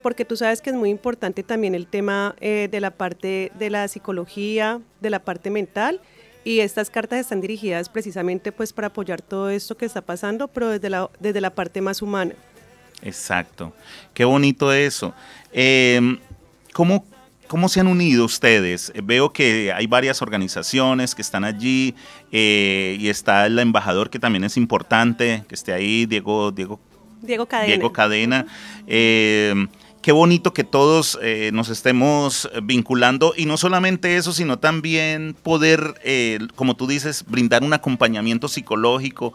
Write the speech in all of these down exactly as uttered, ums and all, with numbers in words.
porque tú sabes que es muy importante también el tema eh, de la parte de la psicología, de la parte mental, y estas cartas están dirigidas precisamente pues para apoyar todo esto que está pasando, pero desde la, desde la parte más humana. Exacto, qué bonito eso. Eh, ¿cómo, ¿Cómo se han unido ustedes? Veo que hay varias organizaciones que están allí eh, y está el embajador que también es importante, que esté ahí, Diego, Diego, Diego Cadena. Diego Cadena. Eh, Qué bonito que todos eh, nos estemos vinculando y no solamente eso, sino también poder, eh, como tú dices, brindar un acompañamiento psicológico.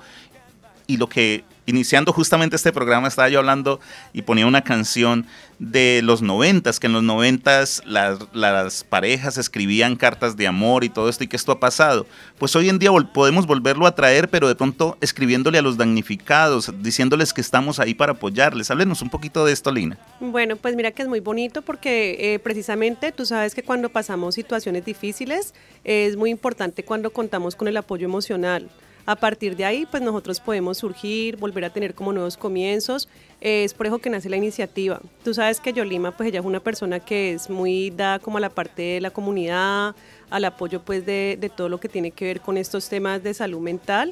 Y lo que, iniciando justamente este programa, estaba yo hablando y ponía una canción de los noventas, que en los noventas las, las parejas escribían cartas de amor y todo esto, y que esto ha pasado. Pues hoy en día vol- podemos volverlo a traer, pero de pronto escribiéndole a los damnificados, diciéndoles que estamos ahí para apoyarles. Háblenos un poquito de esto, Lina. Bueno, pues mira que es muy bonito porque eh, precisamente tú sabes que cuando pasamos situaciones difíciles es muy importante cuando contamos con el apoyo emocional. A partir de ahí, pues nosotros podemos surgir, volver a tener como nuevos comienzos. Eh, es por eso que nace la iniciativa. Tú sabes que Yolima, pues ella es una persona que es muy dada como a la parte de la comunidad, al apoyo pues de, de todo lo que tiene que ver con estos temas de salud mental.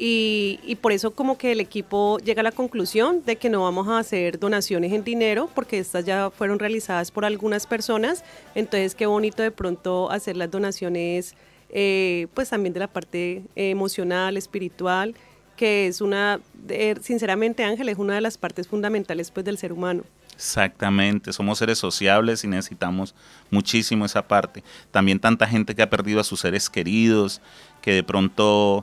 Y, y por eso como que el equipo llega a la conclusión de que no vamos a hacer donaciones en dinero, porque estas ya fueron realizadas por algunas personas. Entonces qué bonito de pronto hacer las donaciones Eh, pues también de la parte eh, emocional, espiritual, que es una, eh, sinceramente Ángel, es una de las partes fundamentales pues del ser humano. Exactamente, somos seres sociables y necesitamos muchísimo esa parte. También tanta gente que ha perdido a sus seres queridos, que de pronto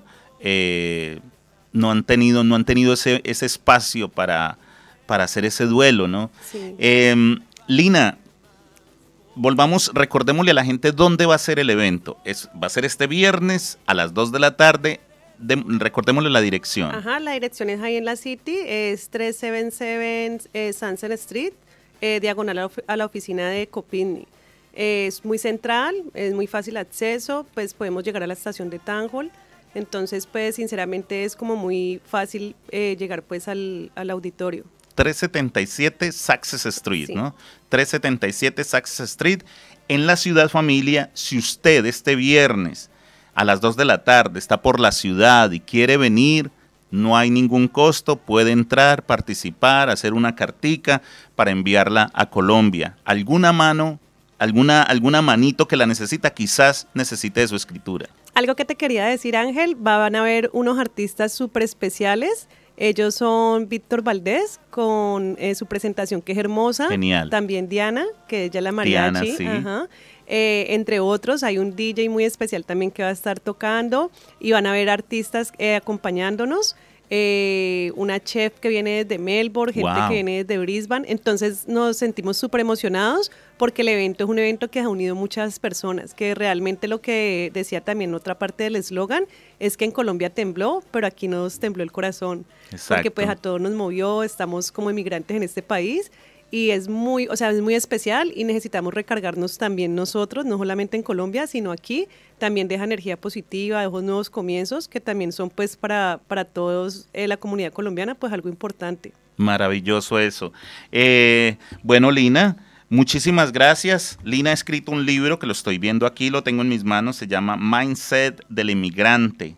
eh, no han tenido, no han tenido ese, ese espacio para, para hacer ese duelo, ¿no? Sí. Eh, Lina, volvamos, recordémosle a la gente dónde va a ser el evento. Es, va a ser este viernes a las dos de la tarde. De, recordémosle la dirección. Ajá, la dirección es ahí en la City, es trescientos setenta y siete eh, Sunset Street, eh, diagonal a la, a la oficina de Copini. Eh, es muy central, es muy fácil acceso, pues podemos llegar a la estación de Town Hall. Entonces, pues sinceramente es como muy fácil eh, llegar pues al, al auditorio. trescientos setenta y siete Success Street, Sí. ¿no? trescientos setenta y siete Success Street, en la Ciudad Familia. Si usted este viernes a las dos de la tarde está por la ciudad y quiere venir, no hay ningún costo, puede entrar, participar, hacer una cartica para enviarla a Colombia. ¿Alguna mano, alguna, alguna manito que la necesita? Quizás necesite de su escritura. Algo que te quería decir, Ángel, van a haber unos artistas súper especiales. Ellos son Víctor Valdés con eh, su presentación que es hermosa. Genial. También Diana, que ella es la mariachi. Diana, sí. Ajá. Eh, entre otros, hay un D J muy especial también que va a estar tocando y van a haber artistas eh, acompañándonos. Eh, una chef que viene desde Melbourne, gente Wow. que viene desde Brisbane. Entonces nos sentimos súper emocionados porque el evento es un evento que ha unido muchas personas, que realmente lo que decía también otra parte del eslogan es que en Colombia tembló, pero aquí nos tembló el corazón. Exacto. Porque pues a todos nos movió, estamos como emigrantes en este país y es muy, o sea, es muy especial y necesitamos recargarnos también nosotros, no solamente en Colombia, sino aquí, también deja energía positiva, de esos nuevos comienzos que también son pues para, para todos eh, la comunidad colombiana pues algo importante. Maravilloso eso. Eh, bueno, Lina, muchísimas gracias. Lina ha escrito un libro que lo estoy viendo aquí, lo tengo en mis manos, se llama Mindset del Inmigrante.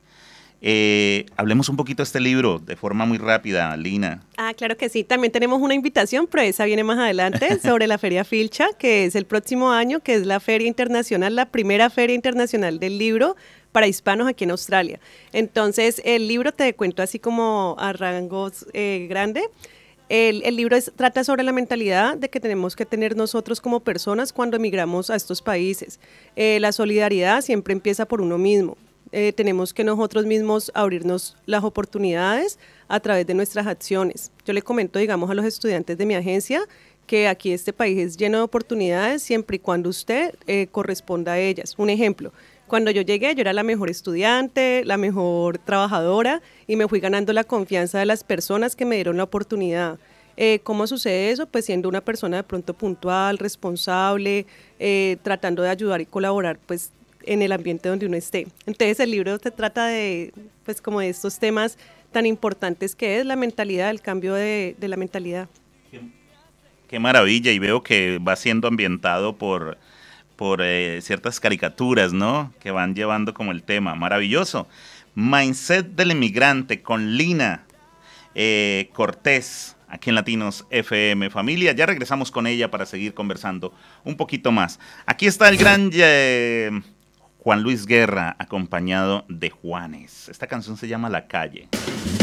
Eh, hablemos un poquito de este libro de forma muy rápida, Lina. Ah, claro que sí. También tenemos una invitación, pero esa viene más adelante, sobre la Feria Filcha, que es el próximo año, que es la Feria Internacional, la primera Feria Internacional del Libro para hispanos aquí en Australia. Entonces, el libro te cuento así como a rangos eh, grande. El, el libro es, trata sobre la mentalidad de que tenemos que tener nosotros como personas cuando emigramos a estos países. Eh, la solidaridad siempre empieza por uno mismo. Eh, tenemos que nosotros mismos abrirnos las oportunidades a través de nuestras acciones. Yo le comento, digamos, a los estudiantes de mi agencia que aquí este país es lleno de oportunidades siempre y cuando usted eh, corresponda a ellas. Un ejemplo, cuando yo llegué yo era la mejor estudiante, la mejor trabajadora y me fui ganando la confianza de las personas que me dieron la oportunidad. Eh, ¿Cómo sucede eso? Pues siendo una persona de pronto puntual, responsable, eh, tratando de ayudar y colaborar pues en el ambiente donde uno esté. Entonces el libro se trata de, pues como de estos temas tan importantes que es la mentalidad, el cambio de, de la mentalidad. Qué, Qué maravilla, y veo que va siendo ambientado por, por eh, ciertas caricaturas, ¿no? Que van llevando como el tema. Maravilloso. Mindset del Inmigrante con Lina eh, Cortés, aquí en Latinos F M. Familia, ya regresamos con ella para seguir conversando un poquito más. Aquí está el gran eh, Juan Luis Guerra, acompañado de Juanes. Esta canción se llama La Calle.